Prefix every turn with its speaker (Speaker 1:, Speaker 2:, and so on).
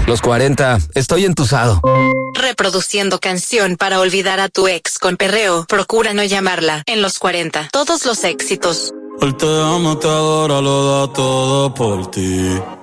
Speaker 1: Los 40, estoy entusado.
Speaker 2: Reproduciendo canción para olvidar a tu ex con perreo. Procura no llamarla. En los 40, todos los éxitos.
Speaker 3: Él te ama, te adora, lo da todo por ti.